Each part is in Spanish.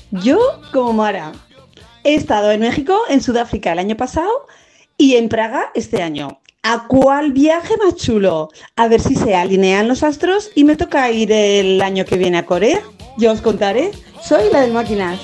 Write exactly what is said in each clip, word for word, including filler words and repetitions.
Yo, como Mara, he estado en México, en Sudáfrica el año pasado y en Praga este año. ¿A cuál viaje más chulo? A ver si se alinean los astros y me toca ir el año que viene a Corea. Yo os contaré. Soy la del Máquinas.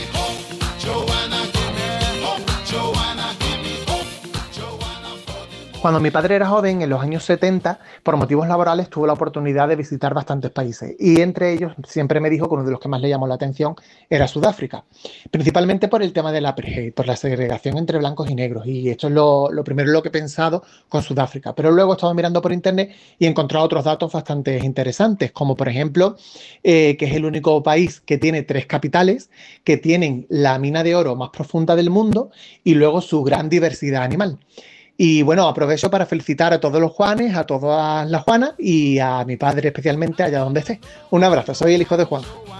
Cuando mi padre era joven, en los años setenta, por motivos laborales tuvo la oportunidad de visitar bastantes países y entre ellos siempre me dijo que uno de los que más le llamó la atención era Sudáfrica, principalmente por el tema del apartheid, por la segregación entre blancos y negros, y esto es lo, lo primero en lo que he pensado con Sudáfrica. Pero luego he estado mirando por internet y he encontrado otros datos bastante interesantes, como por ejemplo eh, que es el único país que tiene tres capitales, que tienen la mina de oro más profunda del mundo y luego su gran diversidad animal. Y bueno, aprovecho para felicitar a todos los Juanes, a todas las Juanas y a mi padre especialmente allá donde esté. Un abrazo, soy el hijo de Juan.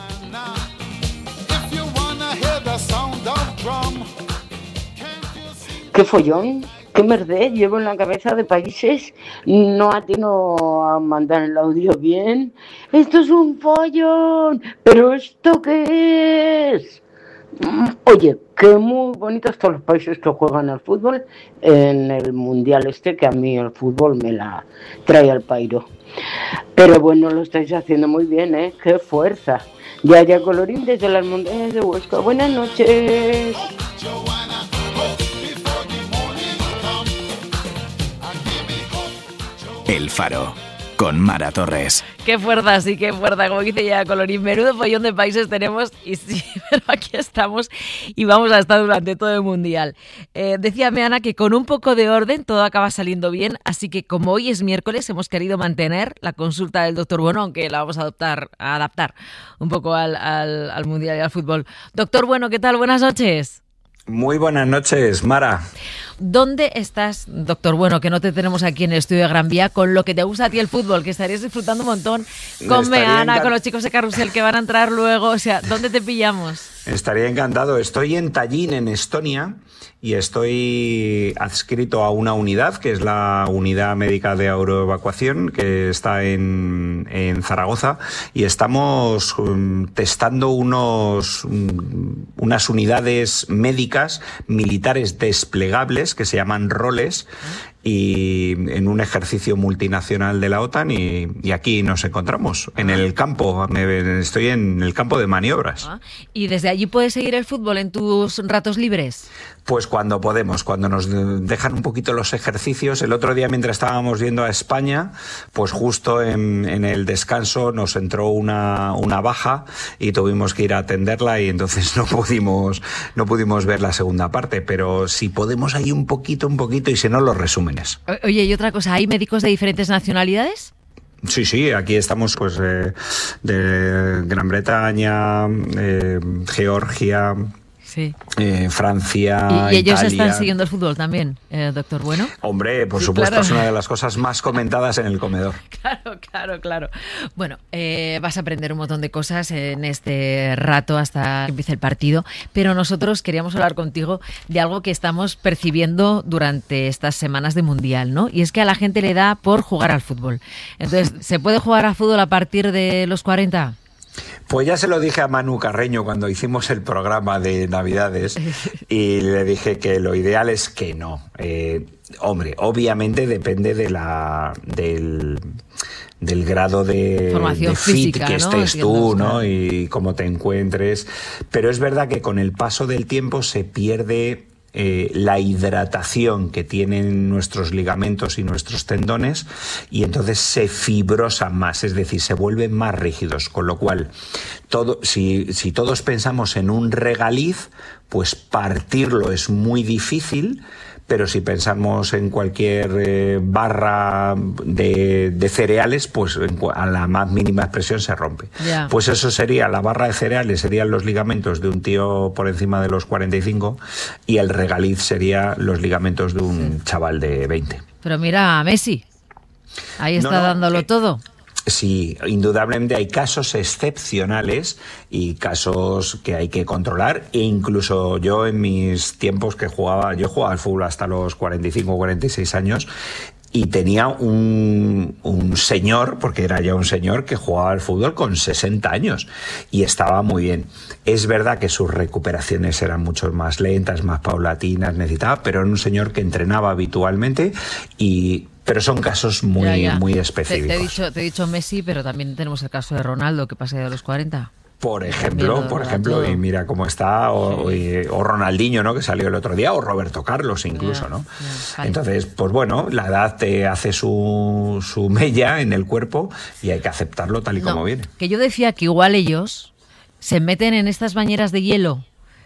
¡Qué follón! ¡Qué merdé! Llevo en la cabeza de países, no atino a mandar el audio bien. ¡Esto es un follón! ¿Pero esto qué es? Oye, qué muy bonitos todos los países que juegan al fútbol en el mundial este, que a mí el fútbol me la trae al pairo. Pero bueno, lo estáis haciendo muy bien, ¿eh? ¡Qué fuerza! Yaya Colorín desde las montañas de Huesca. Buenas noches. El Faro, con Mara Torres. Qué fuerza, sí, qué fuerza, como dice ya Colorín. Menudo follón de países tenemos y sí, pero aquí estamos y vamos a estar durante todo el Mundial. Eh, decíame Ana que con un poco de orden todo acaba saliendo bien, así que como hoy es miércoles hemos querido mantener la consulta del doctor Bueno, aunque la vamos a adoptar, a adaptar un poco al, al, al Mundial y al fútbol. Doctor Bueno, ¿qué tal? Buenas noches. Muy buenas noches, Mara. ¿Dónde estás, doctor Bueno, que no te tenemos aquí en el estudio de Gran Vía, con lo que te gusta a ti el fútbol, que estarías disfrutando un montón con Meana, con los chicos de Carrusel que van a entrar luego? O sea, ¿dónde te pillamos? Estaría encantado. Estoy en Tallinn, en Estonia, y estoy adscrito a una unidad, que es la Unidad Médica de Aeroevacuación, que está en, en Zaragoza, y estamos um, testando unos, um, unas unidades médicas militares desplegables que se llaman roles, y en un ejercicio multinacional de la OTAN, y, y aquí nos encontramos, en el campo, me, estoy en el campo de maniobras. Ah, ¿y desde allí puedes seguir el fútbol en tus ratos libres? Pues cuando podemos, cuando nos dejan un poquito los ejercicios. El otro día, mientras estábamos yendo a España, pues justo en, en el descanso nos entró una, una baja y tuvimos que ir a atenderla, y entonces no pudimos, no pudimos ver la segunda parte, pero si podemos ahí un poquito, un poquito, y si no, los resúmenes. Oye, y otra cosa, ¿hay médicos de diferentes nacionalidades? Sí, sí, aquí estamos pues eh, de Gran Bretaña, eh, Georgia... Sí. Eh, Francia, ¿Y, y ellos Italia. están siguiendo el fútbol también, eh, doctor Bueno? Hombre, por sí, supuesto, claro. Es una de las cosas más comentadas en el comedor. Claro, claro, claro. Bueno, eh, vas a aprender un montón de cosas en este rato hasta que empiece el partido, pero nosotros queríamos hablar contigo de algo que estamos percibiendo durante estas semanas de Mundial, ¿no? Y es que a la gente le da por jugar al fútbol. Entonces, ¿se puede jugar al fútbol a partir de los cuarenta? Pues ya se lo dije a Manu Carreño cuando hicimos el programa de Navidades, y le dije que lo ideal es que no. Eh, hombre, obviamente depende de la del, del grado de, Formación de fit física, que ¿no? estés Entiendo, tú, ¿no? claro. Y cómo te encuentres. Pero es verdad que con el paso del tiempo se pierde Eh, la hidratación que tienen nuestros ligamentos y nuestros tendones, y entonces se fibrosan más, es decir, se vuelven más rígidos, con lo cual todo, si, si todos pensamos en un regaliz, pues partirlo es muy difícil, pero si pensamos en cualquier eh, barra de, de cereales, pues en, a la más mínima expresión se rompe. Yeah. Pues eso sería, la barra de cereales serían los ligamentos de un tío por encima de los cuarenta y cinco, y el regaliz sería los ligamentos de un sí. chaval de veinte. Pero mira a Messi, ahí está no, no, dándolo eh, todo. Sí, indudablemente hay casos excepcionales y casos que hay que controlar, e incluso yo en mis tiempos que jugaba, yo jugaba al fútbol hasta los cuarenta y cinco o cuarenta y seis años, y tenía un, un señor, porque era ya un señor que jugaba al fútbol con sesenta años y estaba muy bien. Es verdad que sus recuperaciones eran mucho más lentas, más paulatinas, necesitaba, pero era un señor que entrenaba habitualmente y... Pero son casos muy, ya, ya. muy específicos. Te, te, he dicho, te he dicho Messi, pero también tenemos el caso de Ronaldo, que pasa de los cuarenta. Por ejemplo, por ejemplo, todo. Y mira cómo está, o, sí. o, o Ronaldinho, ¿no? Que salió el otro día, o Roberto Carlos incluso, yeah, ¿no? Yeah, vale. Entonces, pues bueno, la edad te hace su, su mella en el cuerpo y hay que aceptarlo tal y no, como viene. Que yo decía que igual ellos se meten en estas bañeras de hielo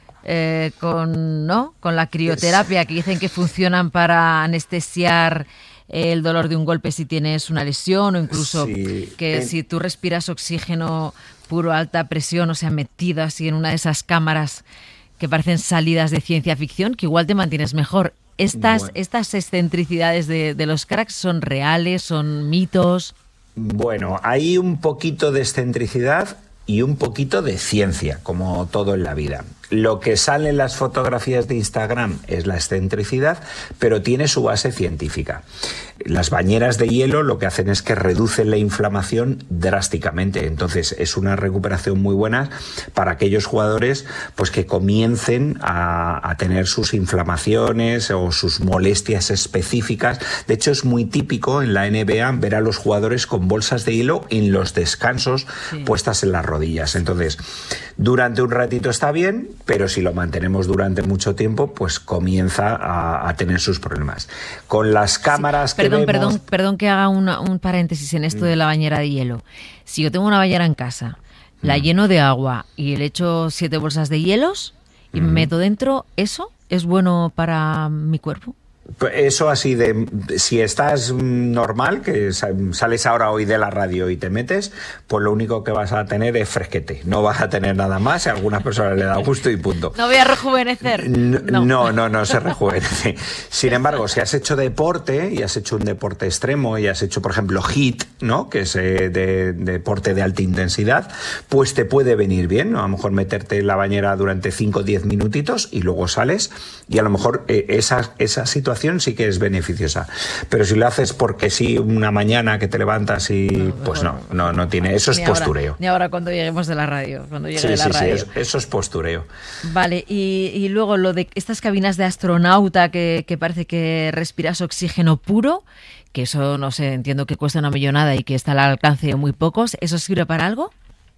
eh, con, ¿no? Con la crioterapia, que dicen que funcionan para anestesiar el dolor de un golpe si tienes una lesión, o incluso sí, que en... si tú respiras oxígeno puro a alta presión, o sea, metido así en una de esas cámaras que parecen salidas de ciencia ficción, que igual te mantienes mejor. Estas, bueno. estas excentricidades de, de los cracks ¿son reales, son mitos? Bueno, hay un poquito de excentricidad y un poquito de ciencia, como todo en la vida. Lo que sale en las fotografías de Instagram es la excentricidad, pero tiene su base científica. Las bañeras de hielo lo que hacen es que reducen la inflamación drásticamente. Entonces es una recuperación muy buena para aquellos jugadores pues que comiencen a, a tener sus inflamaciones o sus molestias específicas. De hecho, es muy típico en la N B A ver a los jugadores con bolsas de hielo en los descansos sí. puestas en las rodillas. Entonces, durante un ratito está bien, pero si lo mantenemos durante mucho tiempo, pues comienza a, a tener sus problemas. Con las cámaras sí, perdón, que vemos... Perdón, perdón que haga una, un paréntesis en esto de la bañera de hielo. Si yo tengo una bañera en casa, la mm. lleno de agua y le echo siete bolsas de hielos y mm. me meto dentro, ¿eso es bueno para mi cuerpo? Eso así de, si estás normal, que sales ahora hoy de la radio y te metes, pues lo único que vas a tener es fresquete, no vas a tener nada más, a algunas personas le da gusto y punto. No voy a rejuvenecer. No, no, no, no se rejuvenece. Sin embargo, si has hecho deporte y has hecho un deporte extremo y has hecho, por ejemplo, HIIT, ¿no? Que es eh, de, de deporte de alta intensidad, pues te puede venir bien, ¿no? A lo mejor meterte en la bañera durante cinco o diez minutitos y luego sales y a lo mejor eh, esa, esa situación sí que es beneficiosa, pero si lo haces porque sí una mañana que te levantas y no, pues no, no, no tiene, eso es ni postureo. Ahora, ni ahora cuando lleguemos de la radio, cuando llegue sí, de la sí, radio. Sí, eso, eso es postureo. Vale, y, y luego lo de estas cabinas de astronauta que, que parece que respiras oxígeno puro, que eso no sé, entiendo que cuesta una millonada y que está al alcance de muy pocos, ¿eso sirve para algo?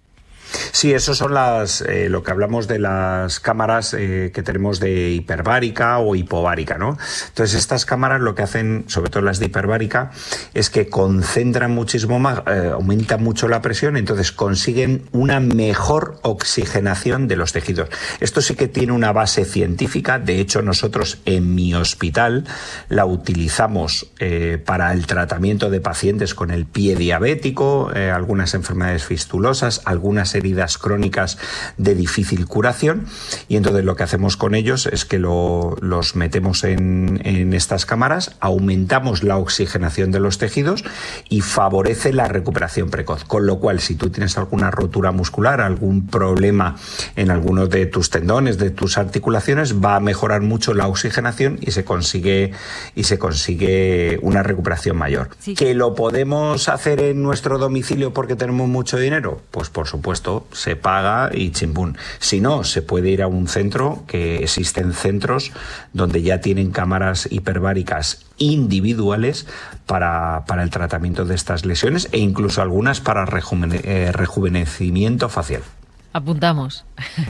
Sí, eso son las eh, lo que hablamos de las cámaras eh, que tenemos de hiperbárica o hipovárica, ¿no? Entonces estas cámaras lo que hacen, sobre todo las de hiperbárica, es que concentran muchísimo más, eh, aumentan mucho la presión, entonces consiguen una mejor oxigenación de los tejidos. Esto sí que tiene una base científica. De hecho, nosotros en mi hospital la utilizamos eh, para el tratamiento de pacientes con el pie diabético, eh, algunas enfermedades fistulosas, algunas heridas crónicas de difícil curación, y entonces lo que hacemos con ellos es que lo, los metemos en, en estas cámaras, aumentamos la oxigenación de los tejidos y favorece la recuperación precoz, con lo cual si tú tienes alguna rotura muscular, algún problema en algunos de tus tendones, de tus articulaciones, va a mejorar mucho la oxigenación y se consigue y se consigue una recuperación mayor. Sí. ¿Que lo podemos hacer en nuestro domicilio porque tenemos mucho dinero? Pues por supuesto, se paga y chimpún. Si no, se puede ir a un centro, que existen centros donde ya tienen cámaras hiperbáricas individuales para, para el tratamiento de estas lesiones e incluso algunas para rejuvene, eh, rejuvenecimiento facial. Apuntamos.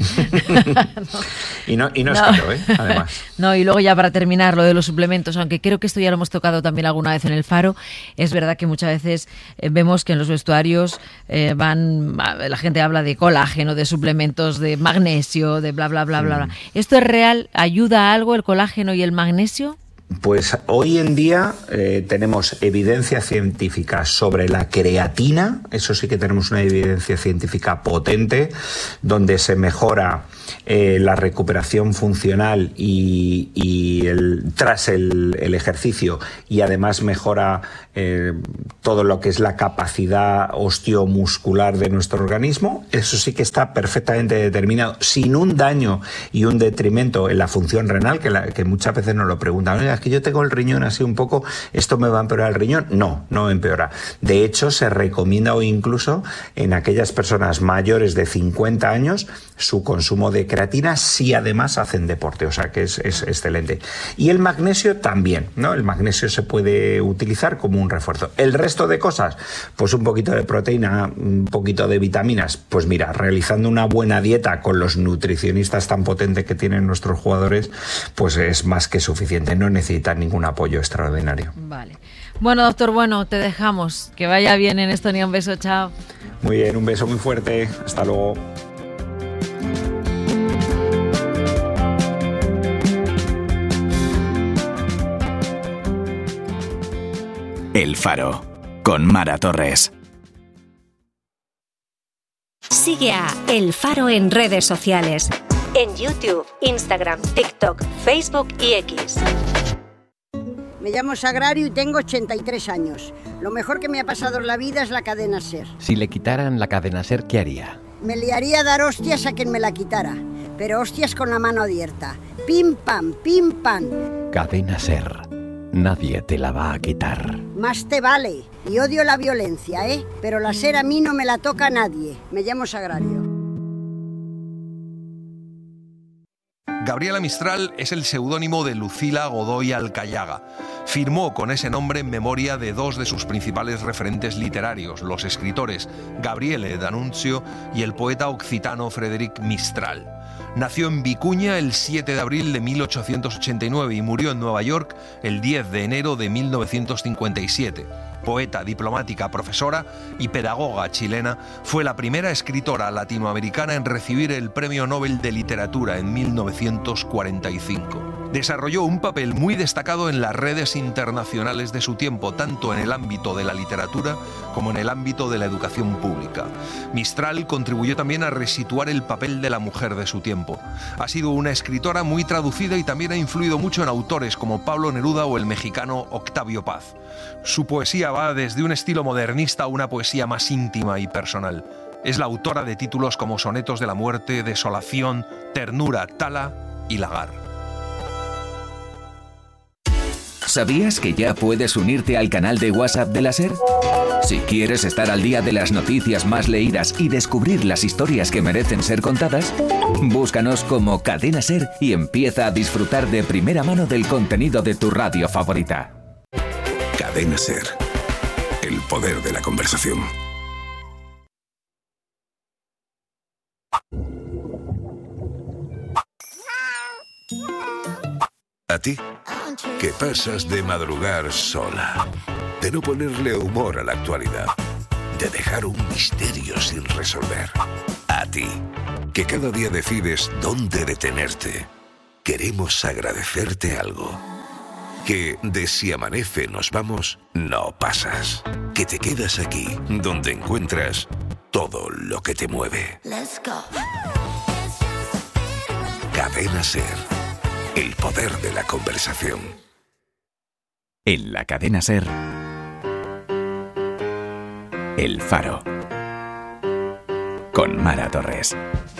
no. Y no, y no, no es caro, ¿eh? Además. No, y luego ya para terminar, lo de los suplementos, aunque creo que esto ya lo hemos tocado también alguna vez en el Faro, es verdad que muchas veces eh, vemos que en los vestuarios eh, van, la gente habla de colágeno, de suplementos de magnesio, de bla, bla, bla, bla, bla. Mm. ¿Esto es real? ¿Ayuda a algo el colágeno y el magnesio? Pues hoy en día eh, tenemos evidencia científica sobre la creatina, eso sí que tenemos una evidencia científica potente, donde se mejora eh, la recuperación funcional y, y el, tras el, el ejercicio, y además mejora eh, todo lo que es la capacidad osteomuscular de nuestro organismo. Eso sí que está perfectamente determinado, sin un daño y un detrimento en la función renal, que, la, que muchas veces nos lo preguntan, oye, es que yo tengo el riñón así un poco, ¿esto me va a empeorar el riñón? No, no empeora. De hecho, se recomienda hoy incluso en aquellas personas mayores de cincuenta años su consumo de creatina si además hacen deporte, o sea que es, es excelente. Y el magnesio también, ¿no? El magnesio se puede utilizar como un refuerzo. El resto de cosas, pues un poquito de proteína, un poquito de vitaminas, pues mira, realizando una buena dieta con los nutricionistas tan potentes que tienen nuestros jugadores, pues es más que suficiente, no necesitan ningún apoyo extraordinario. Vale. Bueno, doctor, bueno, te dejamos. Que vaya bien en Estonia. Un beso, chao. Muy bien, un beso muy fuerte. Hasta luego. El Faro, con Mara Torres. Sigue a El Faro en redes sociales. En YouTube, Instagram, TikTok, Facebook y X. Me llamo Sagrario y tengo ochenta y tres años. Lo mejor que me ha pasado en la vida es la cadena SER. Si le quitaran la cadena SER, ¿qué haría? Me liaría a dar hostias a quien me la quitara, pero hostias con la mano abierta. Pim pam, pim pam. Cadena SER. Nadie te la va a quitar. Más te vale. Y odio la violencia, ¿eh? Pero la SER a mí no me la toca a nadie. Me llamo Sagrario. Gabriela Mistral es el seudónimo de Lucila Godoy Alcayaga. Firmó con ese nombre en memoria de dos de sus principales referentes literarios, los escritores Gabriele D'Annunzio y el poeta occitano Frederic Mistral. Nació en Vicuña el siete de abril de mil ochocientos ochenta y nueve y murió en Nueva York el diez de enero de mil novecientos cincuenta y siete. Poeta, diplomática, profesora y pedagoga chilena, fue la primera escritora latinoamericana en recibir el Premio Nobel de Literatura en mil novecientos cuarenta y cinco. Desarrolló un papel muy destacado en las redes internacionales de su tiempo, tanto en el ámbito de la literatura como en el ámbito de la educación pública. Mistral contribuyó también a resituar el papel de la mujer de su tiempo. Ha sido una escritora muy traducida y también ha influido mucho en autores como Pablo Neruda o el mexicano Octavio Paz. Su poesía va desde un estilo modernista a una poesía más íntima y personal. Es la autora de títulos como Sonetos de la Muerte, Desolación, Ternura, Tala y Lagar. ¿Sabías que ya puedes unirte al canal de WhatsApp de la SER? Si quieres estar al día de las noticias más leídas y descubrir las historias que merecen ser contadas, búscanos como Cadena SER y empieza a disfrutar de primera mano del contenido de tu radio favorita. Cadena SER. El poder de la conversación. ¿A ti? ¿Qué pasas de madrugar sola? De no ponerle humor a la actualidad. De dejar un misterio sin resolver. A ti, que cada día decides dónde detenerte. Queremos agradecerte algo. Que de si amanece nos vamos, no pasas. Que te quedas aquí, donde encuentras todo lo que te mueve. Cadena SER. El poder de la conversación. En la Cadena SER. El Faro. Con Mara Torres.